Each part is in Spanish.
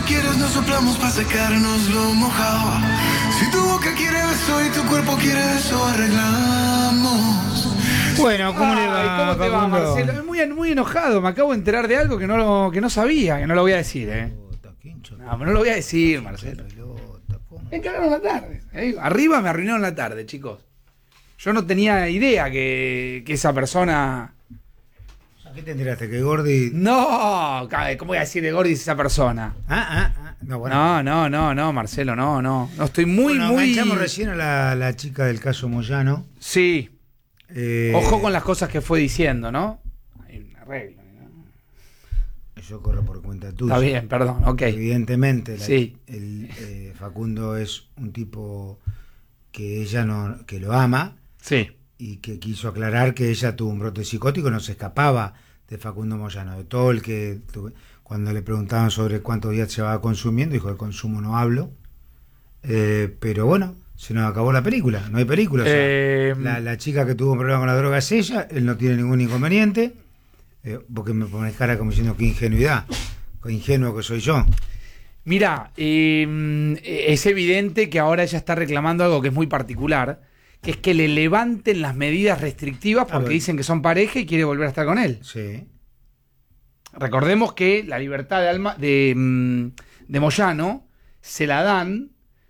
quieres nos soplamos para secarnos lo mojado. Si tu boca quiere beso y tu cuerpo quiere eso, arreglamos. Bueno, ¿cómo le va, ¿cómo te va, Facundo? Marcelo? Muy enojado, me acabo de enterar de algo que no sabía, que no lo voy a decir, No lo voy a decir, Marcelo. Me cagaron la tarde. Arriba me arruinaron la tarde, chicos. Yo no tenía idea que esa persona... ¿Qué te enteraste? ¿Que Gordi...? No, ¿cómo voy a decir de Gordis esa persona? No, bueno. No, Marcelo, no. No, estoy muy... Enganchamos recién a la chica del caso Moyano. Sí. Ojo con las cosas que fue diciendo, ¿no? Hay un arreglo, ¿no? Eso corre por cuenta tuya. Está bien, perdón, ok. Evidentemente, Sí. Facundo es un tipo que ella que lo ama. Sí. Y que quiso aclarar que ella tuvo un brote psicótico, no se escapaba de Facundo Moyano, de todo el que cuando le preguntaban sobre cuántos días se va consumiendo, dijo: de consumo no hablo, pero bueno, se nos acabó la película, no hay película. O sea, la chica que tuvo un problema con la droga es ella, él no tiene ningún inconveniente, porque me pones cara como diciendo que ingenuidad, que ingenuo que soy yo. Mira, es evidente que ahora ella está reclamando algo que es muy particular, que es que le levanten las medidas restrictivas porque dicen que son pareja y quiere volver a estar con él. Sí. Recordemos que la libertad de Moyano se la dan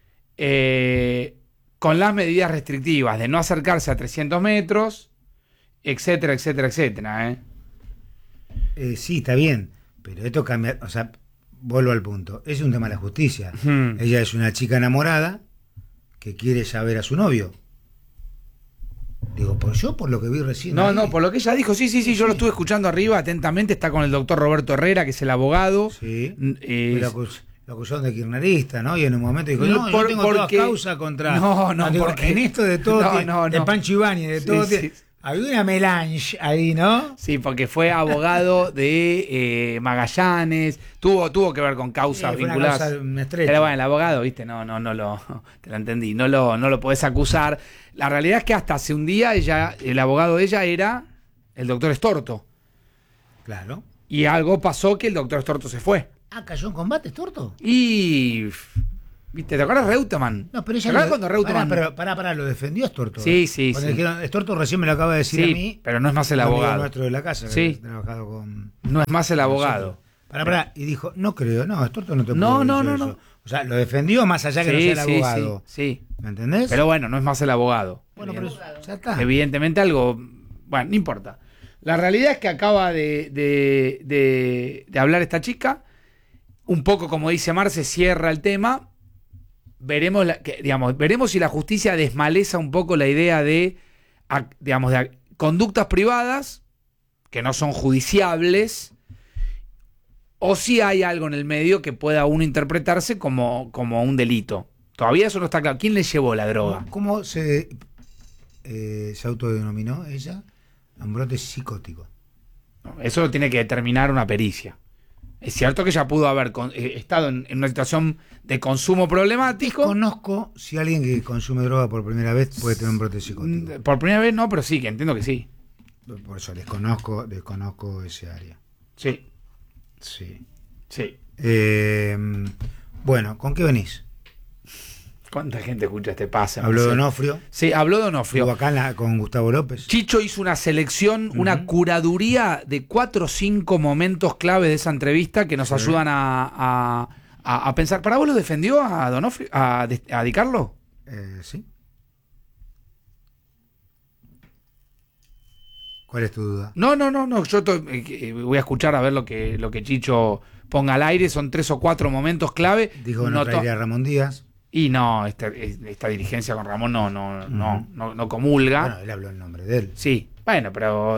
con las medidas restrictivas de no acercarse a 300 metros, etcétera. Sí, está bien, pero esto cambia, o sea, vuelvo al punto, es un tema de la justicia. Hmm. Ella es una chica enamorada que quiere ya ver a su novio. Digo, por lo que vi recién. No, por lo que ella dijo, sí, yo lo estuve escuchando arriba atentamente, está con el doctor Roberto Herrera, que es el abogado. Sí, lo acusaron de kirchnerista, ¿no? Y en un momento dijo, yo tengo todas causas contra... porque en esto de todo, de Pancho Ibáñez, de todo... Sí. Había una melange ahí, ¿no? Sí, porque fue abogado de Magallanes, tuvo que ver con causas vinculadas. Pero bueno, el abogado, viste, te lo entendí, no lo podés acusar. La realidad es que hasta hace un día el abogado de ella era el doctor Estorto. Claro. Y algo pasó que el doctor Estorto se fue. ¿Cayó en combate Estorto? Y... ¿Viste? ¿Te acuerdas de Reutemann? No, pero ella... ¿Te acuerdas cuando Reutemann? Pará, lo defendió Estorto. Sí. Cuando dijeron, Estorto recién me lo acaba de decir a mí. Pero no es más el abogado. Nuestro de la casa, que ha trabajado con... No es más el abogado. Pará, y dijo, no creo, Estorto no te puede No. eso. O sea, lo defendió más allá que no sea el abogado. Sí. ¿Me entendés? Pero bueno, no es más el abogado. Bueno, pero ya está. Evidentemente algo... Bueno, no importa. La realidad es que acaba de hablar esta chica. Un poco como dice Marce, cierra el tema. Veremos si la justicia desmaleza un poco la idea de conductas privadas que no son judiciables, o si hay algo en el medio que pueda uno interpretarse como un delito. Todavía eso no está claro. ¿Quién le llevó la droga? ¿Cómo se autodenominó ella? Un brote psicótico. Eso lo tiene que determinar una pericia. Es cierto que ella pudo haber estado en una situación de consumo problemático. Conozco si alguien que consume droga por primera vez puede tener un brote psicótico. Por primera vez no, pero sí, que entiendo que sí. Por eso desconozco ese área. Sí. Bueno, ¿con qué venís? ¿Cuánta gente escucha este pase? ¿Habló Donofrio? Sí, habló Donofrio. Estuvo acá con Gustavo López. Chicho hizo una selección, una curaduría de 4 o 5 momentos clave de esa entrevista que nos ayudan a pensar. ¿Para vos lo defendió a Donofrio, a Di Carlo? Sí. ¿Cuál es tu duda? No. Yo voy a escuchar a ver lo que Chicho ponga al aire. Son 3 o 4 momentos clave. Dijo que no traería a Ramón Díaz. Y no, esta dirigencia con Ramón no comulga. Bueno, él habló en nombre de él. Sí, bueno, pero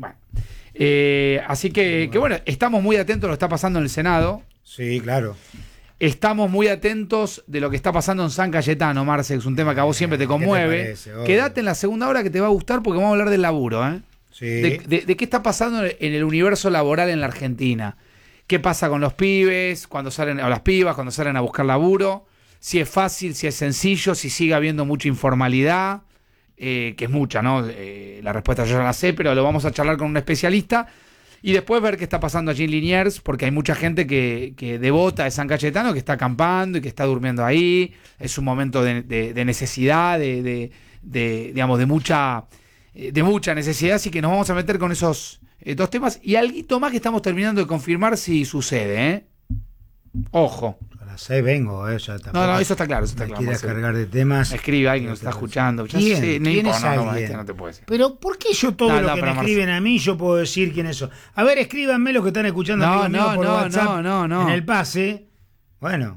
así que bueno, estamos muy atentos a lo que está pasando en el Senado. Sí, claro. Estamos muy atentos de lo que está pasando en San Cayetano, Marce, que es un tema que a vos siempre te conmueve. Quédate en la segunda hora que te va a gustar porque vamos a hablar del laburo, ¿eh? Sí. De qué está pasando en el universo laboral en la Argentina. ¿Qué pasa con los pibes, o las pibas, cuando salen a buscar laburo? Si es fácil, si es sencillo, si sigue habiendo mucha informalidad, que es mucha, ¿no? La respuesta yo ya la sé, pero lo vamos a charlar con un especialista. Y después ver qué está pasando allí en Liniers, porque hay mucha gente que devota de San Cayetano, que está acampando y que está durmiendo ahí. Es un momento de necesidad, digamos, de mucha necesidad, así que nos vamos a meter con esos dos temas. Y algo más que estamos terminando de confirmar si sucede, ¿eh? Ojo. A las 6 vengo, ya está. No, eso está claro, eso está claro. Quieres cargar de temas. Escribe alguien que nos está escuchando. ¿Quién es alguien? No te puedo decir. Pero ¿por qué yo todo lo que me escriben a mí yo puedo decir quiénes son? A ver, escríbanme lo que están escuchando por WhatsApp en el pase. Bueno.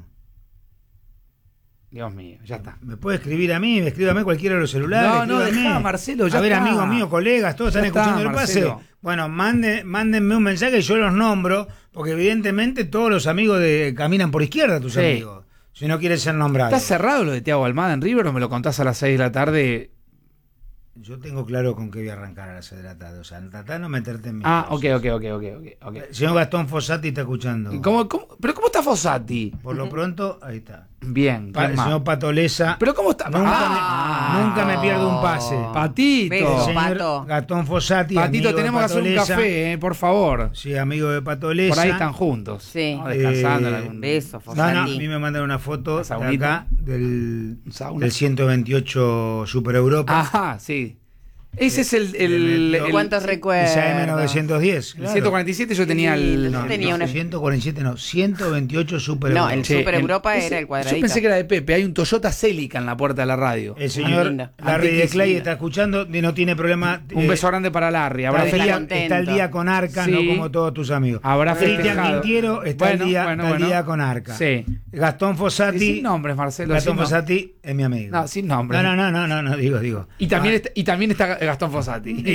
Dios mío, ya está. Me puede escribir a mí, escríbame cualquiera de los celulares. No, dejá, Marcelo, ya a ver, está. amigos míos, colegas, todos están escuchando el pase. Bueno, mándenme un mensaje y yo los nombro, porque evidentemente todos los amigos caminan por izquierda, tus amigos, si no quieres ser nombrados. ¿Está cerrado lo de Thiago Almada en River o me lo contás a las 6 de la tarde? Yo tengo claro con qué voy a arrancar a las 6 de la tarde. O sea, tratá de no meterte en mi Ok. Señor Gastón Fossati está escuchando. ¿Pero cómo está Fossati? Por lo pronto, ahí está. Bien. Señor Patolesa. ¿Pero cómo está? Nunca me pierdo un pase. Patito. Beso, Señor Pato. Gastón Fossati. Patito, tenemos que hacer un café, por favor. Sí, amigo de Patolesa. Por ahí están juntos. Sí. ¿No? Descansando. en algún... Beso, No, Fossati. a mí me mandaron una foto de saunita. acá del Sauna. 128 Super Europa. Ajá, sí. Ese es el ¿Cuántos recuerdos? Esa M910. El 147 yo tenía el... Yo tenía una... 147 no, 128 Super No, Europa. el Super Europa era el cuadradito. Yo pensé que era de Pepe. Hay un Toyota Celica en la puerta de la radio. El señor lindo. Larry de Clay Linda. está escuchando y no tiene problema. Un beso grande para Larry. Habrá Está el día con Arca, Sí. no como todos tus amigos. Habrá Cristian festejado. Quintiero está el día con Arca. Sí. Gastón Fossati. Sin nombres, Marcelo. Gastón sin no- Fossati es mi amigo. No, sin nombres. No, digo. Y también está Gastón Fossati.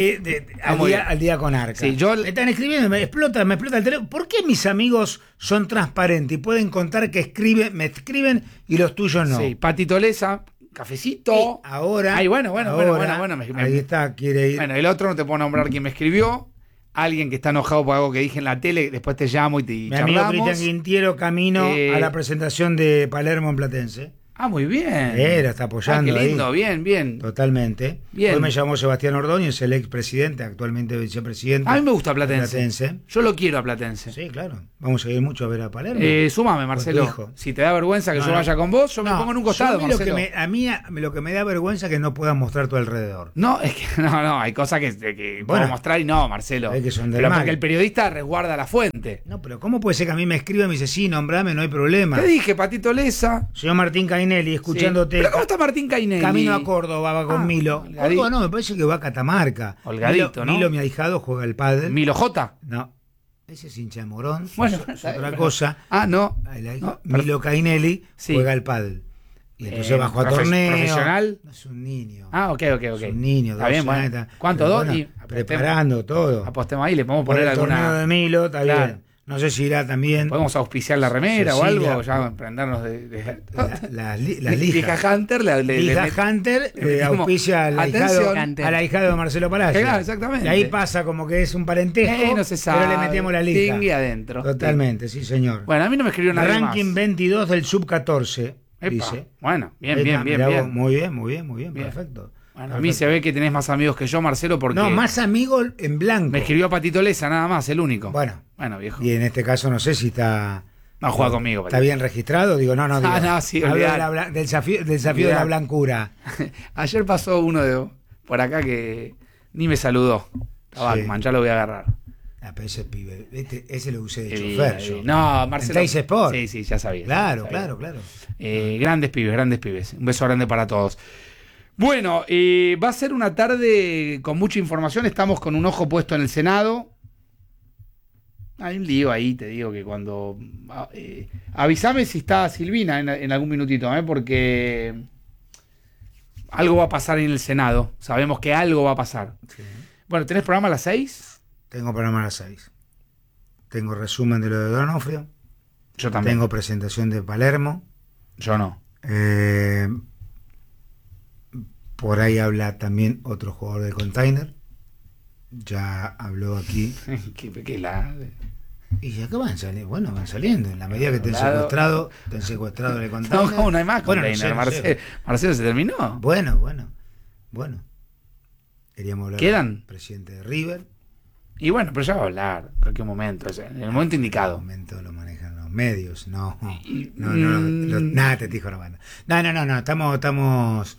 Al día con Arca. Sí, yo... Me están escribiendo, me explota el teléfono. ¿Por qué mis amigos son transparentes y pueden contar que me escriben y los tuyos no? Sí, Patito Lesa, cafecito. Ahora. Ay, bueno. Ahí está, quiere ir. Bueno, el otro no te puedo nombrar quién me escribió. Alguien que está enojado por algo que dije en la tele, después te llamo y Mi charlamos. amigo Cristian Quintiero camino a la presentación de Palermo en Platense. Ah, muy bien. Está apoyando qué lindo, ahí. bien. Totalmente. Bien. Hoy me llamó Sebastián Ordóñez, el expresidente, actualmente vicepresidente. A mí me gusta Platense. Platense. Yo lo quiero a Platense. Sí, claro. Vamos a ir mucho a ver a Palermo. Súmame, Marcelo. Con tu hijo. Si te da vergüenza que yo vaya con vos, yo me pongo en un costado, a mí Marcelo. lo que me da vergüenza es que no puedas mostrar tu alrededor. No, es que no, hay cosas que puedo mostrar y no, Marcelo. Es que son del pero mal. porque el periodista resguarda la fuente. No, pero ¿cómo puede ser que a mí me escriba y me dice, sí, nombrame, no hay problema? ¿Qué dije, Patito Lesa? Señor Martín Cainelli, escuchándote. ¿Pero cómo está Martín Cainelli? Camino a Córdoba, va con Milo. Holgadito. Córdoba no, me parece que va a Catamarca. Holgadito, ¿no? Milo, mi ahijado, juega al pádel. ¿Milo J? No, ese es hincha de Morón. Bueno, es otra cosa. No. Milo Cainelli juega al pádel. Y entonces bajó a torneo. ¿Profesional? No, es un niño. Ok. Es un niño. Está bien, bueno. ¿Cuánto? ¿2? Bueno, preparando todo. Apostemos ahí, le podemos Por poner el torneo alguna... de Milo, está Claro. bien. No sé si irá también. ¿Podemos auspiciar la remera o Cecilia, algo? Ya prendernos de... Las Lija lijas. Hunter Lija Hunter auspicia al ahijado de Marcelo Palacio. Claro, exactamente. Y ahí pasa como que es un parentesco, no se sabe. pero le metemos la lija. Tingui adentro. Totalmente, sí, señor. Bueno, a mí no me escribió nadie Ranking más. 22 del sub-14, dice. Bueno, bien. Muy bien, perfecto. Bueno, a mí se ve que tenés más amigos que yo, Marcelo, porque... No, más amigos en blanco. Me escribió Patito Lesa, nada más, el único. Bueno, viejo. Y en este caso no sé si está... No juega conmigo. ¿Está bien registrado? Digo, no. Digo, no, sí, hablo del desafío de la blancura. Ayer pasó uno por acá que ni me saludó. Tabacman, ya lo voy a agarrar. Pero ese pibe, ese lo usé de chofer yo. No, Marcelo. En Teis Sport. Sí, ya sabía. Claro. Grandes pibes. Un beso grande para todos. Bueno, va a ser una tarde con mucha información. Estamos con un ojo puesto en el Senado. Hay un lío ahí, te digo que cuando... avísame si está Silvina en algún minutito, porque algo va a pasar en el Senado. Sabemos que algo va a pasar. Sí. Bueno, ¿tenés programa a las 6? Tengo programa a las 6. Tengo resumen de lo de Donofrio. Yo también. Tengo presentación de Palermo. Yo no. Por ahí habla también otro jugador de Container. Ya habló aquí. Y ya que van saliendo. Bueno, van saliendo. En la medida que te han secuestrado el Container. No hay más Container. Bueno, Marcelo se terminó. Bueno. Queríamos hablar ¿Quedan? con el presidente de River. Y bueno, pero ya va a hablar en cualquier momento, en el momento indicado. En el momento lo manejan los medios, nada, te dijo no, bueno. No, estamos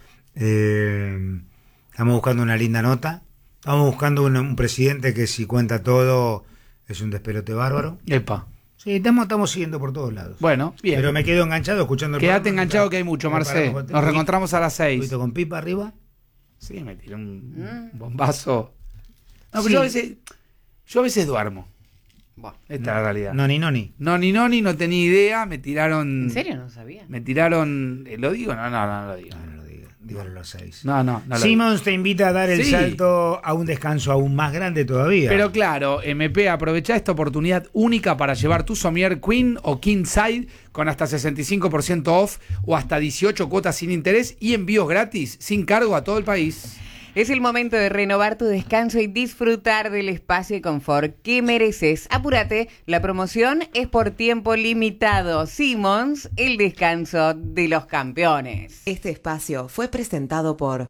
buscando una linda nota, estamos buscando un presidente que si cuenta todo es un despelote bárbaro. Epa. Sí, estamos siguiendo por todos lados. Bueno, bien. Pero me quedo enganchado escuchando el Quédate enganchado que hay mucho, Marcé. Nos reencontramos a las 6. ¿Con pipa arriba? Sí, me tiré un bombazo. No, pero sí. Yo a veces duermo. Bueno, esta es la realidad. Noni. No tenía idea, me tiraron... ¿En serio? No sabía. Me tiraron... ¿Lo digo? No lo digo. No lo digo. Dígalo a los 6. No Simmons te invita a dar el salto a un descanso aún más grande todavía. Pero claro, MP, aprovecha esta oportunidad única para llevar tu somier Queen o King Side con hasta 65% off o hasta 18 cuotas sin interés y envíos gratis, sin cargo a todo el país. Es el momento de renovar tu descanso y disfrutar del espacio y confort que mereces. Apúrate, la promoción es por tiempo limitado. Simmons, el descanso de los campeones. Este espacio fue presentado por